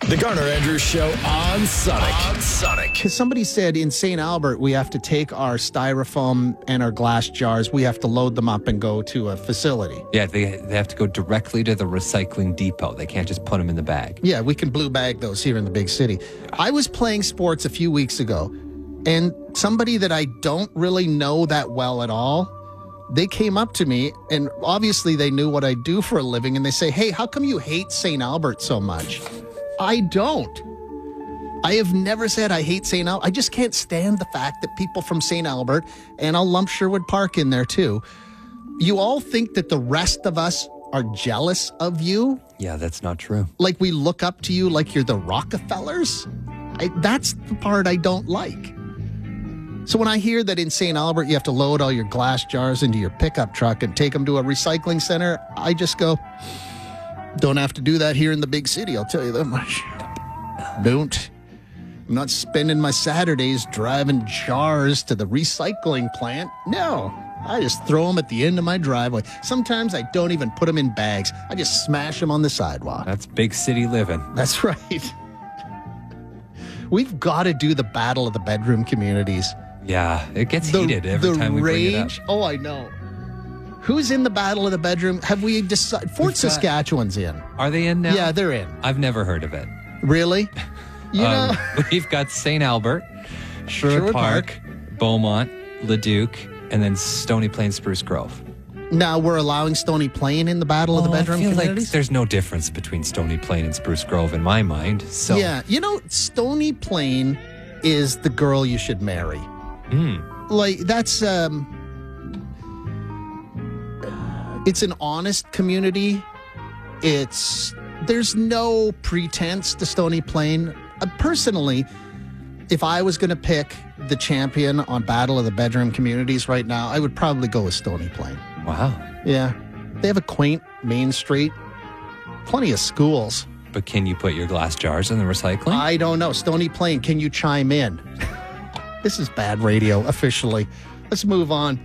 The Garner Andrews Show on Sonic. Because somebody said in St. Albert, we have to take our styrofoam and our glass jars, we have to load them up and go to a facility. Yeah, they have to go directly to the recycling depot. They can't just put them in the bag. Yeah, we can blue bag those here in the big city. I was playing sports a few weeks ago, and somebody that I don't really know that well at all, they came up to me, and obviously they knew what I do for a living, and they say, hey, how come you hate St. Albert so much? I don't. I have never said I hate St. Albert. I just can't stand the fact that people from St. Albert, and I'll lump Sherwood Park in there too, you all think that the rest of us are jealous of you. Yeah, that's not true. Like we look up to you like you're the Rockefellers. That's the part I don't like. So when I hear that in St. Albert you have to load all your glass jars into your pickup truck and take them to a recycling center, I just go, don't have to do that here in the big city, I'll tell you that much. Don't. I'm not spending my Saturdays driving jars to the recycling plant. No, I just throw them at the end of my driveway. Sometimes I don't even put them in bags. I just smash them on the sidewalk. That's big city living. That's right. We've got to do the battle of the bedroom communities. Yeah, it gets heated every time we bring it up. Oh, I know. Who's in the battle of the bedroom? Have we decided? Fort Saskatchewan's in. Are they in now? Yeah, they're in. I've never heard of it. Really? You know, we've got St. Albert, Sherwood Park, Beaumont, Leduc, and then Stony Plain, Spruce Grove. Now we're allowing Stony Plain in the battle of the bedroom I feel communities? like there's no difference between Stony Plain and Spruce Grove in my mind. So yeah, you know, Stony Plain is the girl you should marry. Like that's it's an honest community. There's no pretense to Stony Plain. Personally, if I was going to pick the champion on Battle of the Bedroom Communities right now, I would probably go with Stony Plain. Wow. Yeah. They have a quaint main street, plenty of schools. But can you put your glass jars in the recycling? I don't know. Stony Plain, can you chime in? This is bad radio, officially. Let's move on.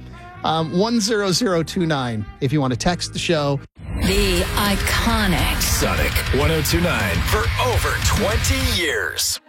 10029, if you want to text the show. The iconic Sonic 1029 for over 20 years.